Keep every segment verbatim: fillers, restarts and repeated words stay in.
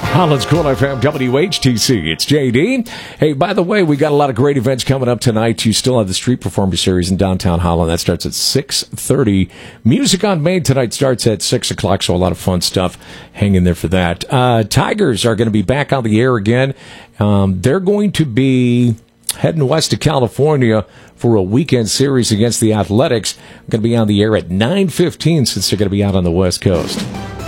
Holland's Cool F M, W H T C. It's J D. Hey, by the way, we got a lot of great events coming up tonight. You still have the Street Performer Series in downtown Holland. That starts at six thirty. Music on Main tonight starts at six o'clock, so a lot of fun stuff. Hang in there for that. Uh, Tigers are going to be back on the air again. Um, they're going to be heading west to California for a weekend series against the Athletics. Going to be on the air at nine fifteen since they're going to be out on the West Coast.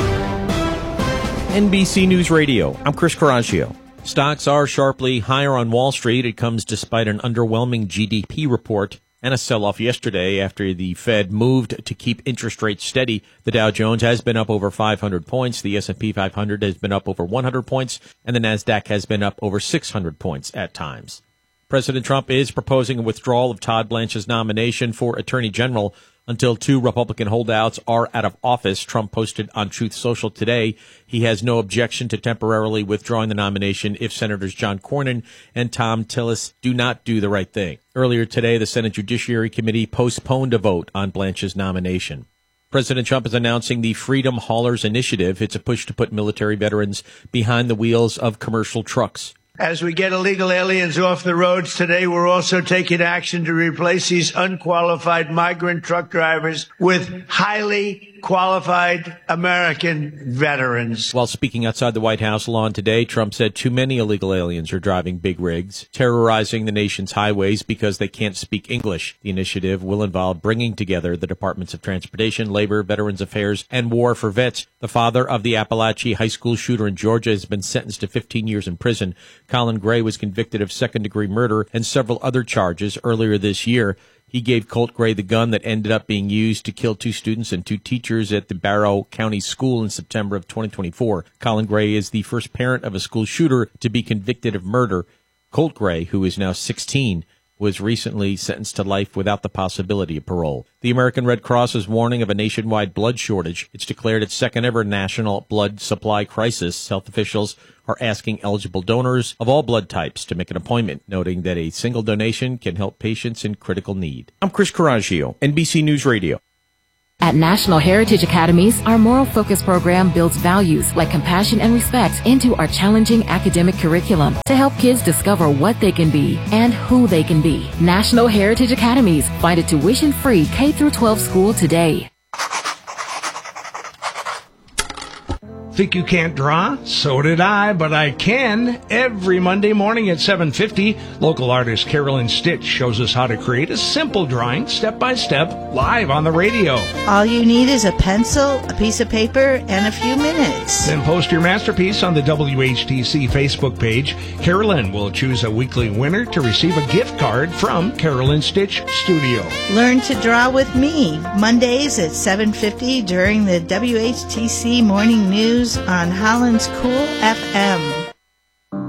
N B C News Radio, I'm Chris Coraggio. Stocks are sharply higher on Wall Street. It comes despite an underwhelming G D P report and a sell-off yesterday after the Fed moved to keep interest rates steady. The Dow Jones has been up over five hundred points. The S and P five hundred has been up over one hundred points, and the NASDAQ has been up over six hundred points at times. President Trump is proposing a withdrawal of Todd Blanche's nomination for Attorney General until two Republican holdouts are out of office. Trump posted on Truth Social today he has no objection to temporarily withdrawing the nomination if Senators John Cornyn and Thom Tillis do not do the right thing. Earlier today, the Senate Judiciary Committee postponed a vote on Blanche's nomination. President Trump is announcing the Freedom Haulers Initiative. It's a push to put military veterans behind the wheels of commercial trucks. As we get illegal aliens off the roads today, we're also taking action to replace these unqualified migrant truck drivers with highly qualified American veterans. While speaking outside the White House lawn today, Trump said too many illegal aliens are driving big rigs, terrorizing the nation's highways because they can't speak English. The initiative will involve bringing together the Departments of Transportation, Labor, Veterans Affairs, and War for Vets. The father of the Appalachia high school shooter in Georgia has been sentenced to fifteen years in prison. Colin Gray was convicted of second-degree murder and several other charges earlier this year. He gave Colt Gray the gun that ended up being used to kill two students and two teachers at the Barrow County School in September of twenty twenty-four. Colin Gray is the first parent of a school shooter to be convicted of murder. Colt Gray, who is now sixteen, was recently sentenced to life without the possibility of parole. The American Red Cross is warning of a nationwide blood shortage. It's declared its second-ever national blood supply crisis. Health officials are asking eligible donors of all blood types to make an appointment, noting that a single donation can help patients in critical need. I'm Chris Coraggio, N B C News Radio. At National Heritage Academies, our moral focus program builds values like compassion and respect into our challenging academic curriculum to help kids discover what they can be and who they can be. National Heritage Academies. Find a tuition-free K through twelve school today. Think you can't draw? So did I, but I can. Every Monday morning at seven fifty, local artist Carolyn Stitch shows us how to create a simple drawing, step by step, live on the radio. All you need is a pencil, a piece of paper, and a few minutes. Then post your masterpiece on the W H T C Facebook page. Carolyn will choose a weekly winner to receive a gift card from Carolyn Stitch Studio. Learn to draw with me, Mondays at seven fifty during the W H T C Morning News on Holland's Cool F M.